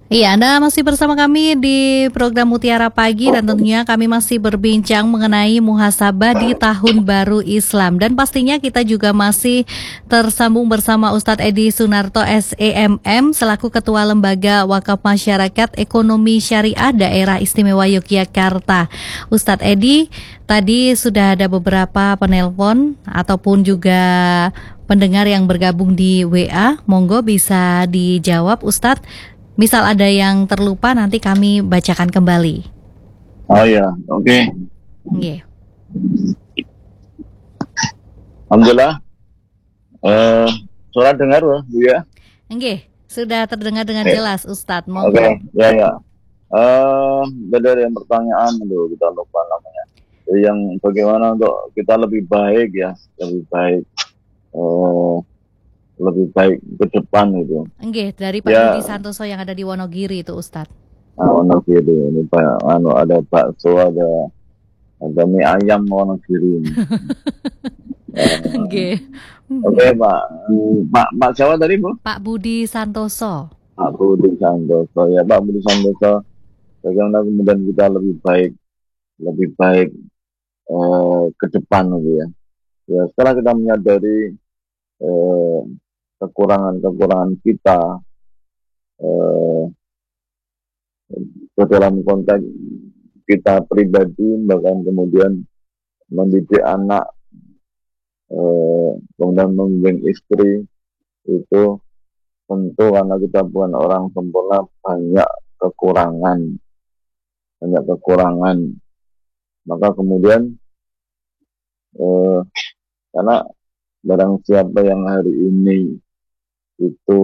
Iya, Anda masih bersama kami di program Mutiara Pagi dan tentunya kami masih berbincang mengenai muhasabah di Tahun Baru Islam. Dan pastinya kita juga masih tersambung bersama Ustadz Edi Sunarto SEMM selaku Ketua Lembaga Wakaf Masyarakat Ekonomi Syariah Daerah Istimewa Yogyakarta. Ustadz Edi, tadi sudah ada beberapa penelpon ataupun juga pendengar yang bergabung di WA. Monggo bisa dijawab Ustadz. Misal ada yang terlupa nanti kami bacakan kembali. Oh ya, oke. Nggih. Alhamdulillah. Suara dengar Bu ya? Nggih, sudah terdengar dengan jelas Ustadz. Oke, Monggo. ya. Dari yang pertanyaan dulu kita lupa namanya. Jadi yang bagaimana untuk kita lebih baik ya, eh, lebih baik ke depan itu. Nggih, dari Pak Ya, Budi Santoso yang ada di Wonogiri itu Ustadz. Wonogiri ini Pak, ada bakso, ada mie ayam Wonogiri ini. Nggih. Oke Pak, Pak Jawa tadi Bu? Pak Budi Santoso. Pak Budi Santoso ya Pak Budi Santoso. Bagaimana kemudian kita lebih baik ke depan gitu ya. Ya setelah kita menyadari eh, kekurangan-kekurangan kita eh, ke dalam konteks kita pribadi, bahkan kemudian mendidik anak, kemudian membimbing istri, itu tentu karena kita bukan orang sempurna, banyak kekurangan. Maka kemudian eh, karena barang siapa yang hari ini itu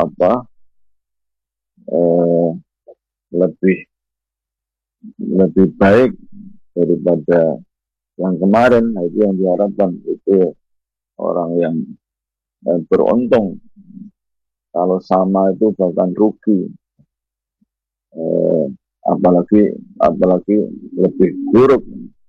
eh, lebih lebih baik daripada yang kemarin, nah itu yang diharapkan, itu orang yang beruntung. Kalau sama itu bahkan rugi, eh, apalagi lebih buruk.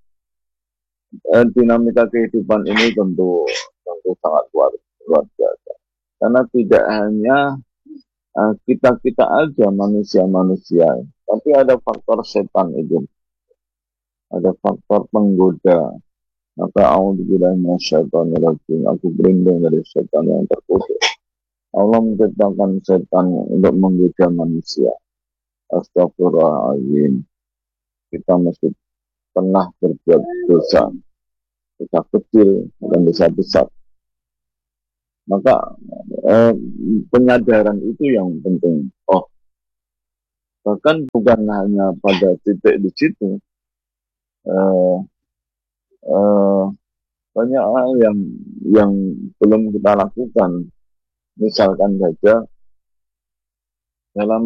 Dinamika kehidupan ini tentu sangat luar biasa, karena tidak hanya kita aja manusia, tapi ada faktor setan itu, ada faktor penggoda. Maka a'udzubillahi minasyaitonirrajim, aku berlindung dari setan yang terkutuk. Allah menciptakan setan untuk menggoda manusia. Astagfirullahaladzim. Kita mesti pernah berbuat dosa kecil dan dosa besar. Maka penyadaran itu yang penting. Oh, bahkan bukan hanya pada titik di situ, eh, eh, banyak hal yang belum kita lakukan. Misalkan saja dalam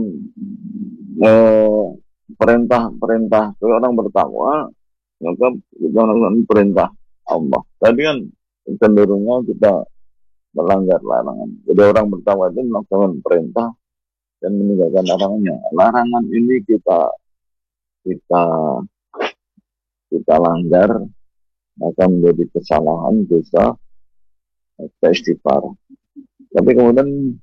perintah orang bertakwa, maka kita melakukan perintah Allah. Tadi kan cenderungnya kita melanggar larangan. Jadi orang bertakwa itu melakukan perintah dan meninggalkan larangannya. Larangan ini kita kita langgar, maka menjadi kesalahan, dosa, istighfar. Tapi kemudian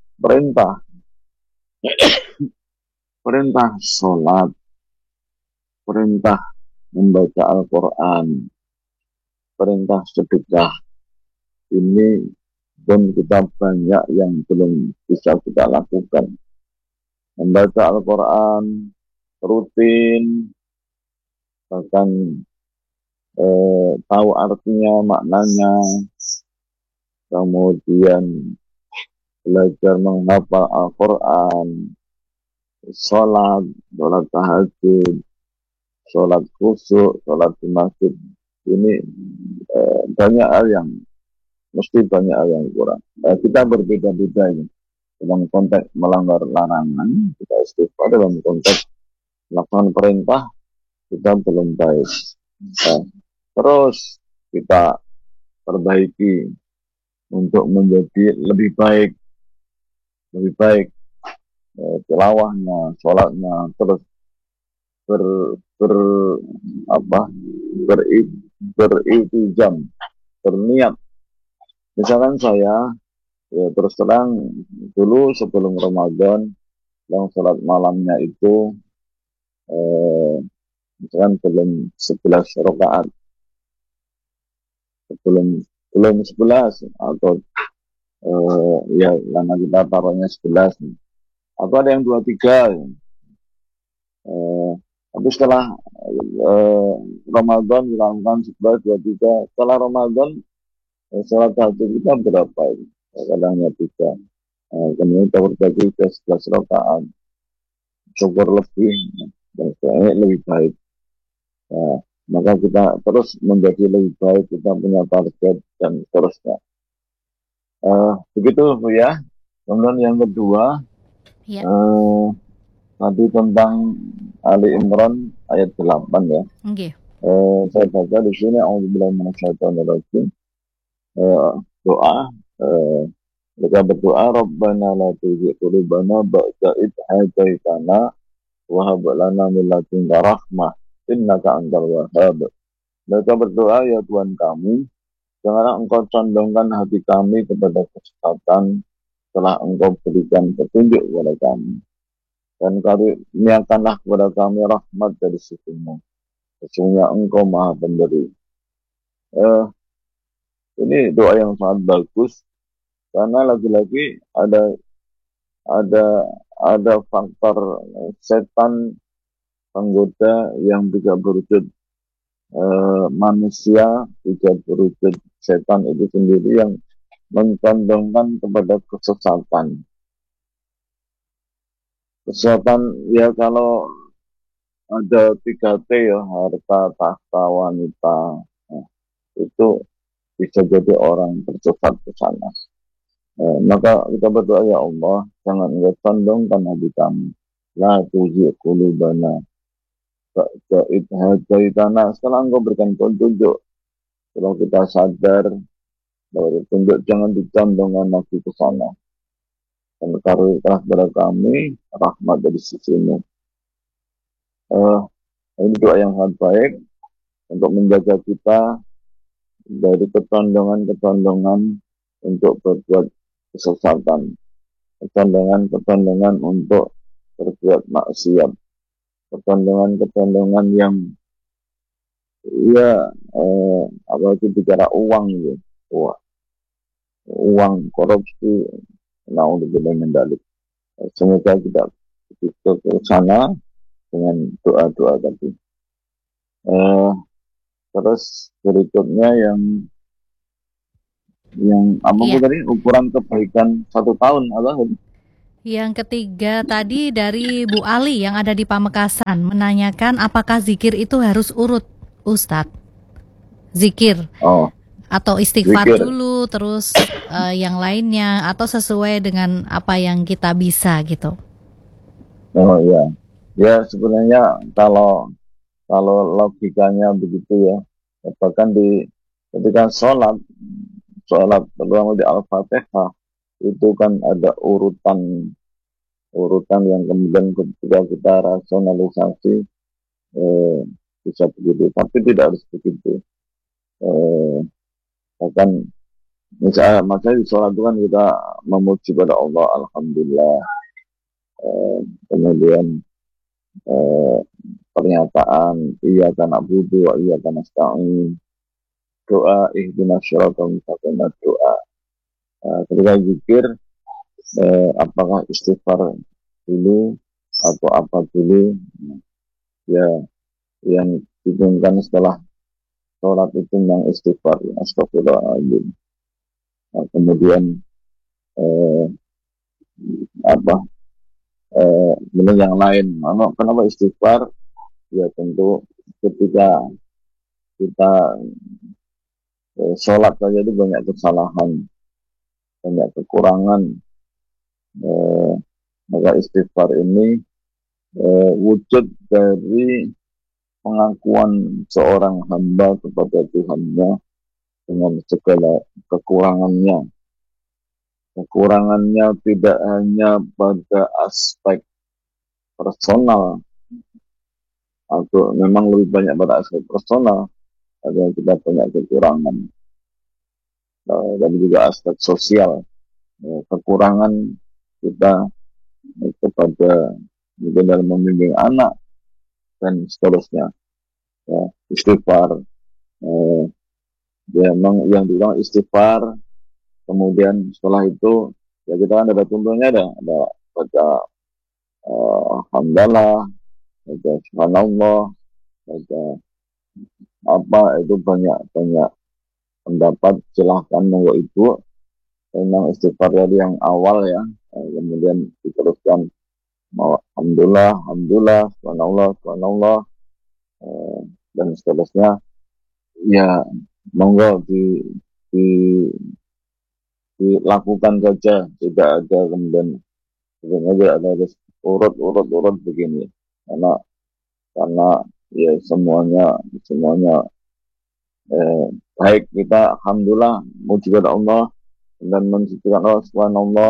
perintah sholat, perintah membaca Al-Quran, perintah sedekah, ini pun kita banyak yang belum bisa kita lakukan. Membaca Al-Quran rutin, bahkan tahu artinya, maknanya, kemudian belajar menghafal Al-Quran, sholat tahajud, sholat khusyuk, sholat di masjid. Ini banyak hal yang kurang. Kita berbeda-beda ini. Dalam konteks melanggar larangan, kita istighfar. Dalam konteks melakukan perintah, kita belum baik. Terus kita perbaiki untuk menjadi lebih baik, tilawahnya, sholatnya, terus beriltizam, berniat. Misalkan saya, ya terus terang, dulu sebelum Ramadan yang sholat malamnya itu misalkan belum 11 rakaat, belum 11 atau ya karena kita taruhnya 11 atau ada yang 23 ya. Tapi setelah Ramadan dilakukan 11, 23 setelah Ramadan sholat tahajud kita berapa ini? Kadangnya 3. Kemudian kita berbagi ke 11 rakaat, syukur lebih dan lebih baik. Nah, maka kita terus menjadi lebih baik, kita punya target dan seterusnya. Begitu Bu ya. Kemudian yang kedua, Ya. tadi tentang Ali Imran ayat 8 ya. Okay. Saya baca di sini A'udzubillahi minasyaitonirrajim. Doa mereka berdoa Rabbana la tuzigh qulubana ba'da idh hadaitana wa hab lana min ladunka rahmah innaka antal wahhab. Mereka berdoa, ya Tuhan kami, janganlah Engkau condongkan hati kami kepada kesesatan setelah Engkau berikan petunjuk kepada kami. Dan karuniakanlah kepada kami rahmat dari sisimu. Sesungguhnya Engkau Maha Pemberi. Ini doa yang sangat bagus karena lagi-lagi ada faktor setan penggoda yang tidak berwujud manusia, tidak berwujud setan itu sendiri yang mencondongkan kepada kesesatan. Kesesatan ya kalau ada 3T ya, harta, tahta, wanita, nah, itu bisa jadi orang tersesat ke sana. Maka kita berdoa, ya Allah, jangan Engkau condongkan hati kami. La tuzigh qulubana dari tanah setelah Engkau berikan petunjuk, setelah kita sadar bahwa petunjuk jangan dicondongkan lagi ke sana. Dan karuniakanlah kepada kami rahmat dari sisimu. Ini doa yang sangat baik untuk menjaga kita dari ketondongan-ketondongan untuk berbuat kesesatan, ketondongan-ketondongan untuk berbuat maksiat, ketondongan-ketondongan yang ya apalagi bicara uang gitu, uang korupsi, naudzubillah min dzalik. Semoga kita ke sana dengan doa-doa tadi. Terus berikutnya yang apa Iya. tadi ukuran kebaikan 1 tahun apa? Yang ketiga tadi dari Bu Ali yang ada di Pamekasan menanyakan apakah zikir itu harus urut, Ustadz? Zikir Oh, atau istighfar zikir. dulu terus yang lainnya atau sesuai dengan apa yang kita bisa gitu. Oh ya. Ya sebenarnya kalau logikanya begitu ya. Bahkan ketika sholat terutama di Al-Fatihah itu kan ada urutan yang kemudian ketika kita rasionalisasi bisa begitu, tapi tidak harus begitu. Bahkan misalnya di sholat itu kan kita memuji pada Allah, alhamdulillah, kemudian pernyataan iyyaka na'budu wa iyyaka nasta'in, doa ihdinas siratal mustaqim, doa ketika zikir apakah istighfar dulu atau apa dulu, ya yang diinginkan setelah sholat itu yang istighfar, astagfirullahaladzim. Kemudian kemudian yang lain, kenapa istighfar? Ya tentu ketika kita sholat saja itu banyak kesalahan, banyak kekurangan, maka istighfar ini wujud dari pengakuan seorang hamba kepada Tuhannya dengan segala kekurangannya. Kekurangannya tidak hanya pada aspek personal, atau memang lebih banyak pada aspek personal, ada kita banyak kekurangan, dan juga aspek sosial, kekurangan kita kepada juga mungkin dalam membimbing anak dan seterusnya. Ya, istighfar. Ya, memang yang dibilang istighfar. Kemudian setelah itu ya kita kan ada contohnya, ada baca hamdalah, baca subhanallah, baca apa itu banyak banyak pendapat, silahkan monggo ibu. Memang istighfar tadi yang awal ya, kemudian diteruskan alhamdulillah, alhamdulillah, subhanallah, subhanallah, dan seterusnya. Ya monggo di dilakukan saja, tidak ada kemudian aja ada urut begini, karena ya semuanya baik. Kita alhamdulillah muji kepada Allah dan mensucikan Allah subhanallah,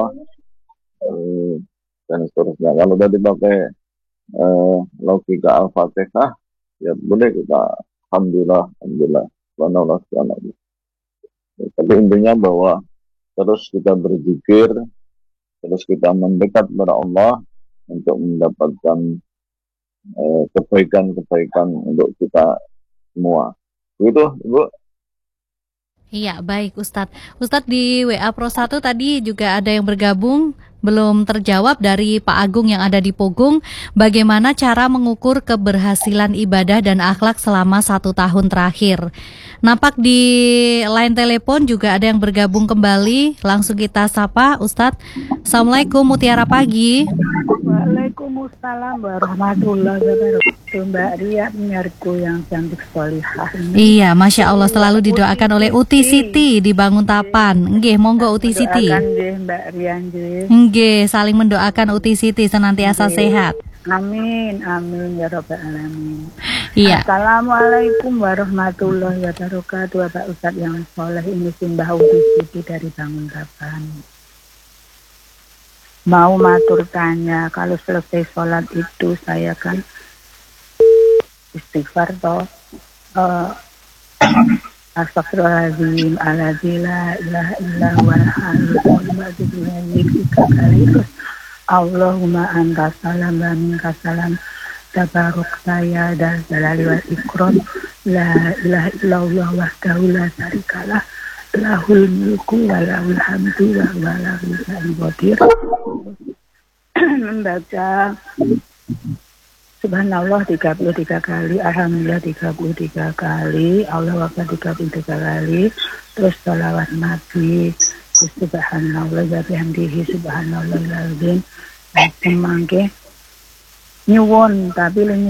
dan seterusnya. Kalau tadi pakai logika al-fatihah, ya boleh kita alhamdulillah, alhamdulillah, subhanallah, subhanallah. Tapi intinya bahwa terus kita berzikir, terus kita mendekat kepada Allah untuk mendapatkan kebaikan-kebaikan untuk kita semua. Begitu, Ibu. Iya, baik Ustadz. Ustadz di WA Pro 1 tadi juga ada yang bergabung, belum terjawab dari Pak Agung yang ada di Pogung. Bagaimana cara mengukur keberhasilan ibadah dan akhlak selama 1 tahun terakhir? Nampak di line telepon juga ada yang bergabung kembali. Langsung kita sapa Ustadz. Assalamualaikum, Mutiara Pagi. Waalaikumsalam warahmatullahi wabarakatuh. Mbak Ria, penyiarku yang cantik solihah. Iya, Masya Allah, selalu didoakan oleh Uti Siti di Banguntapan. Nggih, monggo Uti Siti. Mbak Ria, nggih, saling mendoakan Uti Siti senantiasa sehat. Amin, amin ya Rabbal alamin. Iya. Assalamualaikum warahmatullahi wabarakatuh. Bapak Ustadz yang soleh, ini Simbah Uti Siti dari Banguntapan. Mau matur tanya, kalau selesai sholat itu saya kan istighfar toh, astagfirullahaladzim, aladzila ilaha illa wal halul 3 kali, terus Allahumma anta salam wa minka salam tabaruk saya dan jalali wal ikram, la ilaha illallah wahdahu la syarikalah, lahul mulku wa lahul hamdu wa huwa ala kulli syai'in qadir. Membaca subhanallah 33 kali, alhamdulillah 33 kali, Allah Akbar 33 kali, terus sholawat Nabi subhanallah wa bihamdihi subhanallahil azim. Semangke nyuwun tapi